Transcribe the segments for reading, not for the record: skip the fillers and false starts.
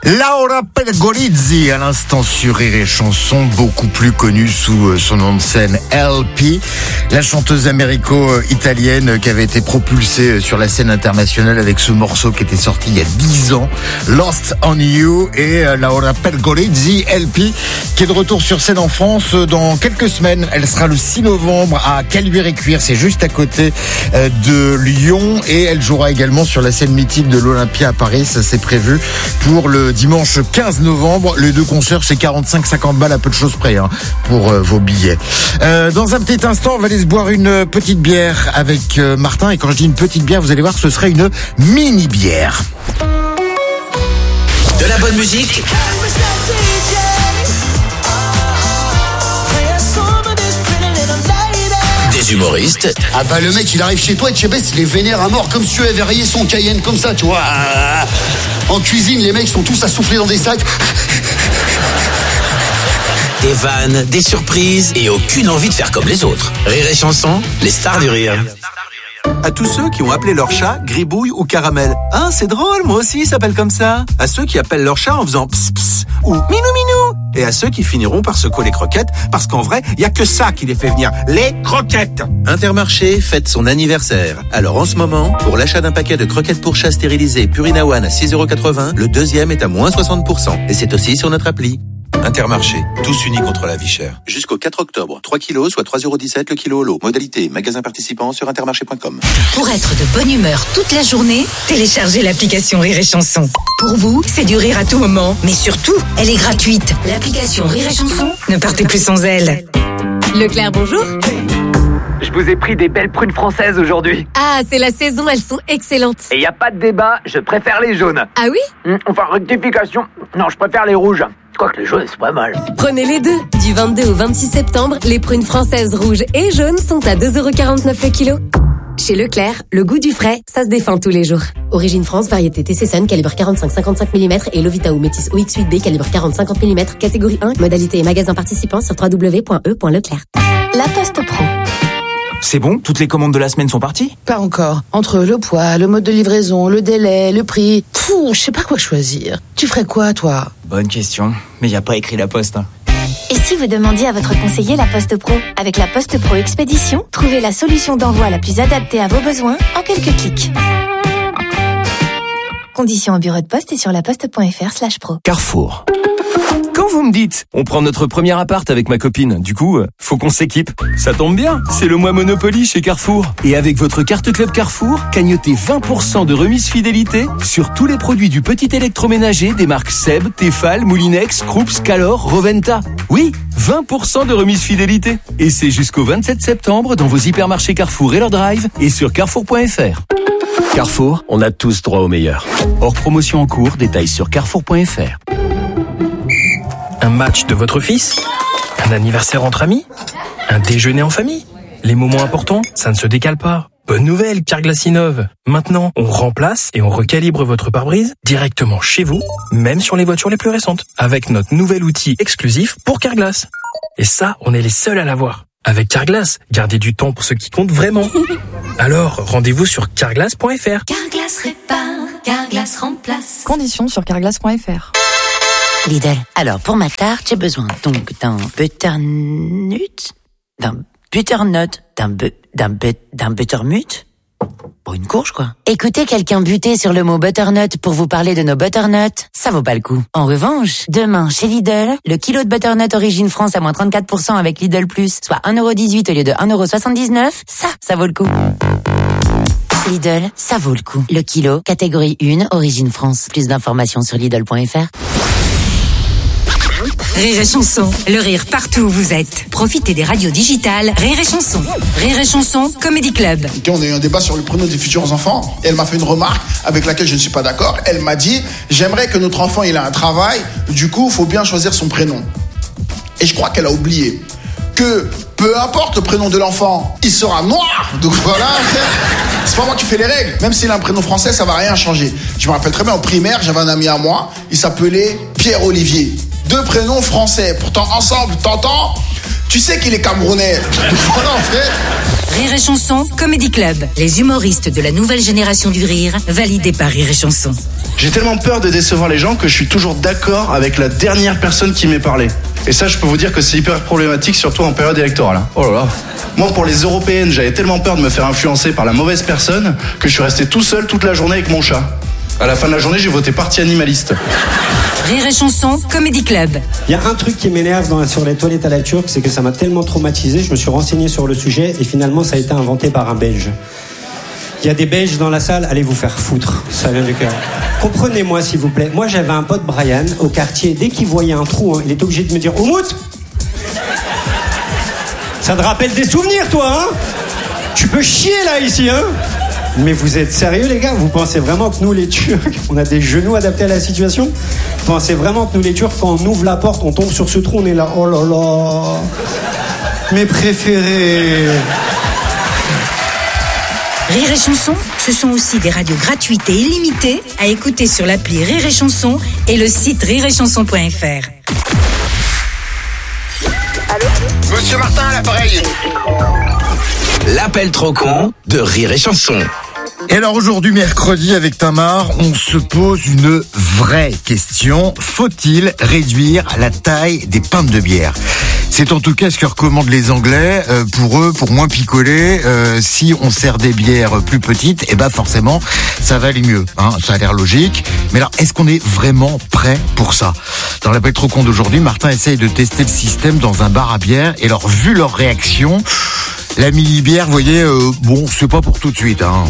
Laura Pergolizzi à l'instant sur Rire et Chanson, beaucoup plus connue sous son nom de scène LP, la chanteuse américo-italienne qui avait été propulsée sur la scène internationale avec ce morceau qui était sorti il y a 10 ans, Lost on You, et Laura Pergolizzi, LP, qui est de retour sur scène en France dans quelques semaines. Elle sera le 6 novembre à Caluire-et-Cuire, c'est juste à côté de Lyon, et elle jouera également sur la scène mythique de l'Olympia à Paris, ça c'est prévu pour le dimanche 15 novembre. Les deux concerts, c'est 45-50 balles à peu de choses près pour vos billets. Dans un petit instant, on va aller se boire une petite bière avec Martin. Et quand je dis une petite bière, vous allez voir, ce serait une mini bière. De la bonne musique. Des humoristes. Ah bah le mec il arrive chez toi et il est vénère à mort comme si tu avais rayé son Cayenne comme ça, tu vois. En cuisine les mecs sont tous à souffler dans des sacs. Des vannes, des surprises et aucune envie de faire comme les autres. Rire et Chanson, les stars du rire. À tous ceux qui ont appelé leur chat Gribouille ou Caramel. Ah, c'est drôle, moi aussi, il s'appelle comme ça. À ceux qui appellent leur chat en faisant ps ps ou minou minou. Et à ceux qui finiront par se coller croquettes, parce qu'en vrai, il y a que ça qui les fait venir, les croquettes. Intermarché fête son anniversaire. Alors en ce moment, pour l'achat d'un paquet de croquettes pour chat stérilisées Purina One à 6,80 €, le deuxième est à moins 60%. Et c'est aussi sur notre appli. Intermarché, tous unis contre la vie chère. Jusqu'au 4 octobre, 3 kilos, soit 3,17 € le kilo au lot. Modalité, magasin participant sur intermarché.com. Pour être de bonne humeur toute la journée, téléchargez l'application Rire et Chanson. Pour vous, c'est du rire à tout moment. Mais surtout, elle est gratuite. L'application Rire et Chanson, ne partez plus sans elle. Leclerc, bonjour. Je vous ai pris des belles prunes françaises aujourd'hui. Ah, c'est la saison, elles sont excellentes. Et y a pas de débat, je préfère les jaunes. Ah oui ? Enfin, rectification. Non, je préfère les rouges. Quoique les jaunes, c'est pas mal. Prenez les deux. Du 22 au 26 septembre, les prunes françaises rouges et jaunes sont à 2,49 € le kilo. Chez Leclerc, le goût du frais, ça se défend tous les jours. Origine France, variété TC Sun, calibre 45-55 mm et Lovita ou Métis OX8B, calibre 40-50 mm, catégorie 1, modalité et magasin participant sur www.e.leclerc. La Poste Pro. C'est bon, toutes les commandes de la semaine sont parties ? Pas encore. Entre le poids, le mode de livraison, le délai, le prix... je sais pas quoi choisir. Tu ferais quoi, toi ? Bonne question, mais y a pas écrit La Poste. Et si vous demandiez à votre conseiller La Poste Pro ? Avec La Poste Pro Expédition, trouvez la solution d'envoi la plus adaptée à vos besoins en quelques clics. Conditions au bureau de poste et sur laposte.fr/pro. Carrefour. Quand vous me dites, on prend notre premier appart avec ma copine, du coup, faut qu'on s'équipe. Ça tombe bien, c'est le mois Monopoly chez Carrefour. Et avec votre carte Club Carrefour, cagnotez 20% de remise fidélité sur tous les produits du petit électroménager des marques Seb, Tefal, Moulinex, Krups, Calor, Roventa. Oui, 20% de remise fidélité. Et c'est jusqu'au 27 septembre dans vos hypermarchés Carrefour et leur drive et sur carrefour.fr. Carrefour, on a tous droit au meilleur. Hors promotion en cours, détails sur carrefour.fr. Un match de votre fils ? Un anniversaire entre amis ? Un déjeuner en famille ? Les moments importants, ça ne se décale pas. Bonne nouvelle, Carglass innove. Maintenant, on remplace et on recalibre votre pare-brise directement chez vous, même sur les voitures les plus récentes, avec notre nouvel outil exclusif pour Carglass. Et ça, on est les seuls à l'avoir. Avec Carglass, gardez du temps pour ce qui compte vraiment. Alors, rendez-vous sur carglass.fr. Carglass répare, Carglass remplace. Conditions sur carglass.fr. Lidl. Alors, pour ma tarte, j'ai besoin donc d'un butternut, d'un buttermut. Pour une courge, quoi. Écoutez quelqu'un buter sur le mot butternut pour vous parler de nos butternuts, ça vaut pas le coup. En revanche, demain, chez Lidl, le kilo de butternut Origine France à moins 34% avec Lidl Plus, soit 1,18 € au lieu de 1,79 €, ça vaut le coup. Lidl, ça vaut le coup. Le kilo, catégorie 1, Origine France. Plus d'informations sur Lidl.fr. Rire et Chanson, le rire partout où vous êtes. Profitez des radios digitales Rire et Chanson. Rire et Chanson, Comedy Club. On a eu un débat sur le prénom des futurs enfants. Elle m'a fait une remarque avec laquelle je ne suis pas d'accord. Elle m'a dit, j'aimerais que notre enfant il a un travail, du coup il faut bien choisir son prénom. Et je crois qu'elle a oublié que peu importe le prénom de l'enfant, il sera noir. Donc voilà, c'est pas moi qui fais les règles. Même s'il a un prénom français, ça va rien changer. Je me rappelle très bien en primaire, j'avais un ami à moi, il s'appelait Pierre-Olivier. 2 prénoms français, pourtant ensemble, t'entends ? Tu sais qu'il est camerounais. Voilà, en fait. Rire et Chanson, Comedy Club. Les humoristes de la nouvelle génération du rire, validés par Rire et Chanson. J'ai tellement peur de décevoir les gens que je suis toujours d'accord avec la dernière personne qui m'est parlé. Et ça, je peux vous dire que c'est hyper problématique, surtout en période électorale. Oh là là. Moi, pour les européennes, j'avais tellement peur de me faire influencer par la mauvaise personne que je suis resté tout seul toute la journée avec mon chat. À la fin de la journée, j'ai voté parti animaliste. Rire et Chanson, Comedy Club. Il y a un truc qui m'énerve sur les toilettes à la turque, c'est que ça m'a tellement traumatisé, je me suis renseigné sur le sujet et finalement ça a été inventé par un Belge. Il y a des Belges dans la salle, allez vous faire foutre, ça vient du cœur. Comprenez-moi s'il vous plaît, moi j'avais un pote Brian au quartier, dès qu'il voyait un trou, il était obligé de me dire « Oumout !» Ça te rappelle des souvenirs toi, hein? Tu peux chier là ici, hein? Mais vous êtes sérieux les gars? Vous pensez vraiment que nous les Turcs, on a des genoux adaptés à la situation? Vous pensez vraiment que nous les Turcs, quand on ouvre la porte, on tombe sur ce trou, on est là, oh là là, mes préférés. Rire et Chanson, ce sont aussi des radios gratuites et illimitées à écouter sur l'appli Rire et Chanson et le site rireetchanson.fr. Allô? Monsieur Martin à l'appareil. L'appel trop con de Rire et Chanson. Et alors aujourd'hui, mercredi, avec Tamar, on se pose une vraie question. Faut-il réduire la taille des pintes de bière? C'est en tout cas ce que recommandent les Anglais. Pour eux, pour moins picoler, si on sert des bières plus petites, eh ben forcément, ça va aller mieux. Hein, ça a l'air logique. Mais alors, est-ce qu'on est vraiment prêt pour ça? Dans l'appel trop con d'aujourd'hui, Martin essaye de tester le système dans un bar à bière. Et alors, vu leur réaction, la mini-bière, vous voyez, bon, c'est pas pour tout de suite. Hein.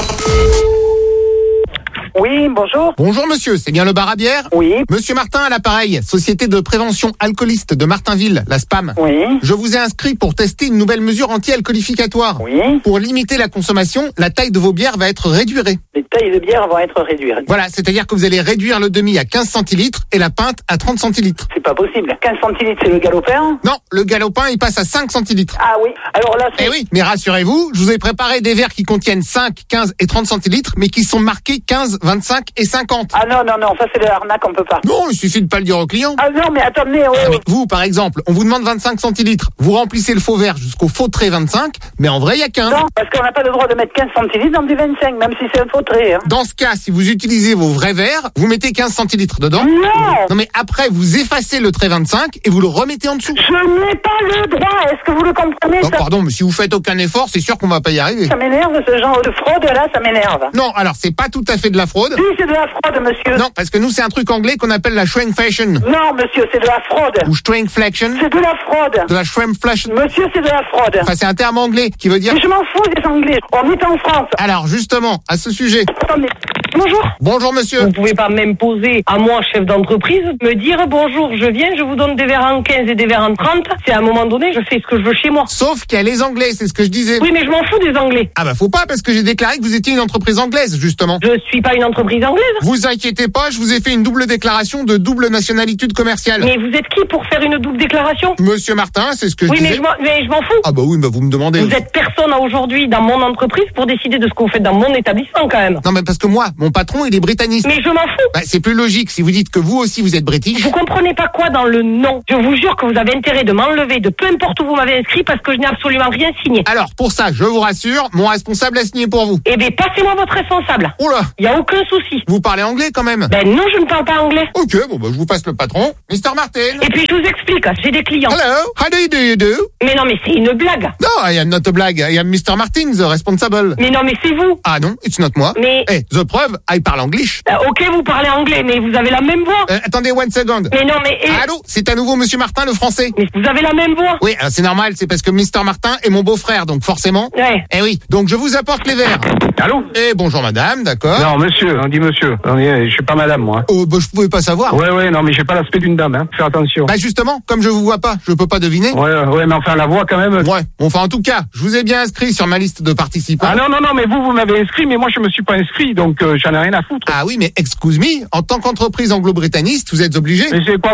Oui, bonjour. Bonjour monsieur, c'est bien le bar à bière? Oui. Monsieur Martin à l'appareil, Société de prévention alcooliste de Martinville, la SPAM. Oui. Je vous ai inscrit pour tester une nouvelle mesure anti-alcoolificatoire. Oui. Pour limiter la consommation, la taille de vos bières va être réduite. Les tailles de bière vont être réduites. Voilà, c'est-à-dire que vous allez réduire le demi à 15 centilitres et la pinte à 30 centilitres. C'est pas possible. 15 centilitres, c'est le galopin? Non, le galopin, il passe à 5 centilitres. Ah oui. Alors là, c'est... Eh oui, mais rassurez-vous, je vous ai préparé des verres qui contiennent 5, 15 et 30 centilitres, mais qui sont marqués 15, 25 et 50. Ah non, ça c'est de l'arnaque, on peut pas. Non, il suffit de pas le dire au client. Ah non, mais attendez, mais vous, par exemple, on vous demande 25 centilitres, vous remplissez le faux verre jusqu'au faux trait 25, mais en vrai, il y a 15. Non, parce qu'on n'a pas le droit de mettre 15 centilitres dans du 25, même si c'est un faux trait. Hein. Dans ce cas, si vous utilisez vos vrais verres, vous mettez 15 centilitres dedans. Non, mais après, vous effacez le trait 25 et vous le remettez en dessous. Je n'ai pas le droit, est-ce que vous le comprenez? Oh, pardon, mais si vous faites aucun effort, c'est sûr qu'on va pas y arriver. Ça m'énerve, ce genre de fraude là, ça m'énerve. Non, alors c'est pas tout à fait de la fraude. Si, c'est de la fraude, monsieur. Non, parce que nous, c'est un truc anglais qu'on appelle la shrinkflation. Non, monsieur, c'est de la fraude. Ou shrinkflation. C'est de la fraude. De la shrinkflation. Monsieur, c'est de la fraude. Enfin, c'est un terme anglais qui veut dire... Mais je m'en fous des anglais. On est en France. Alors, justement, à ce sujet... Attendez. Bonjour. Bonjour, monsieur. Vous pouvez pas m'imposer à moi, chef d'entreprise, me dire bonjour, je viens, je vous donne des verres en 15 et des verres en 30. C'est à un moment donné, je fais ce que je veux chez moi. Sauf qu'il y a les Anglais, c'est ce que je disais. Oui, mais je m'en fous des Anglais. Ah bah faut pas, parce que j'ai déclaré que vous étiez une entreprise anglaise, justement. Je suis pas une entreprise anglaise. Vous inquiétez pas, je vous ai fait une double déclaration de double nationalité commerciale. Mais vous êtes qui pour faire une double déclaration? Monsieur Martin, c'est ce que je disais. Oui, mais je m'en fous. Ah bah oui, bah vous me demandez. Vous êtes personne aujourd'hui dans mon entreprise pour décider de ce que vous faites dans mon établissement, quand même. Non, mais parce que moi, mon patron, il est britannique. Mais je m'en fous. Bah, c'est plus logique si vous dites que vous aussi vous êtes british. Vous comprenez pas quoi dans le nom? Je vous jure que vous avez intérêt de m'enlever de peu importe où vous m'avez inscrit parce que je n'ai absolument rien signé. Alors, pour ça, je vous rassure, mon responsable a signé pour vous. Eh bien, passez-moi votre responsable. Oula. Il y a aucun souci. Vous parlez anglais quand même? Ben non, je ne parle pas anglais. Ok, bon bah je vous passe le patron, Mr. Martin. Et puis je vous explique, j'ai des clients. Hello, how do you do? Mais non, mais c'est une blague. No, I am not a blague. I am Mr. Martin, the responsible. Mais non, mais c'est vous. Ah non, it's not moi. Mais... Eh, the preuve, I parle English. Ok, vous parlez anglais, mais vous avez la même voix. Attendez, one second. Mais non, mais... Allô, c'est à nouveau Monsieur Martin, le français. Mais vous avez la même voix. Oui, c'est normal, c'est parce que Mr. Martin est mon beau-frère, donc forcément... Ouais. Eh oui, donc je vous apporte les verres. Allô? Eh, bonjour madame, d'accord. Non, monsieur, on dit monsieur. Je suis pas madame, moi. Oh, bah je pouvais pas savoir. Ouais, non, mais j'ai pas l'aspect d'une dame, hein. Fais attention. Bah justement, comme je vous vois pas, je peux pas deviner. Ouais, mais enfin, la voix quand même... Ouais, enfin en tout cas, je vous ai bien inscrit sur ma liste de participants. Ah non, mais vous m'avez inscrit, mais moi je me suis pas inscrit, donc j'en ai rien à foutre. Ah oui, mais excuse me, en tant qu'entreprise anglo-britanniste, vous êtes obligé. Mais c'est quoi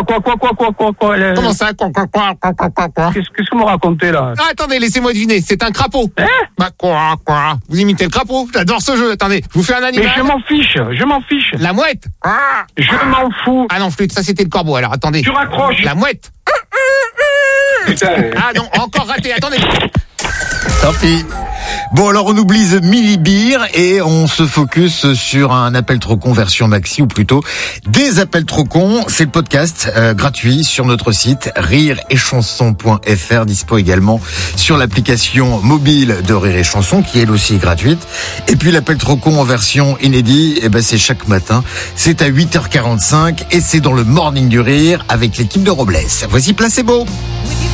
Comment ça, quoi Qu'est-ce que vous me racontez, là? Ah, attendez, laissez-moi deviner, c'est un crapaud. Hein? Bah, quoi vous imitez le crapaud? J'adore ce jeu, attendez, je vous fais un animal. Mais je m'en fiche. La mouette. Je m'en fous. Ah non, flûte, ça c'était le corbeau, alors attendez. Tu raccroches. La mouette. Putain. Ah non, encore raté. Attendez. Tant pis. Bon, alors on oublie The Milli Beer et on se focus sur un appel trop con version maxi, ou plutôt des appels trop cons. C'est le podcast gratuit sur notre site rireetchanson.fr, dispo également sur l'application mobile de Rire et Chanson qui elle aussi est gratuite. Et puis l'appel trop con en version inédit, c'est chaque matin. C'est à 8h45 et c'est dans le Morning du Rire avec l'équipe de Robles. Voici Placebo.